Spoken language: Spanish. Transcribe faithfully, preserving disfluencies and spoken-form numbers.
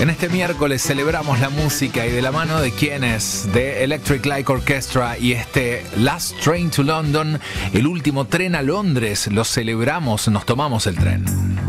En este miércoles celebramos la música y de la mano de quienes, de Electric Light Orchestra y este Last Train to London, el último tren a Londres, lo celebramos, nos tomamos el tren.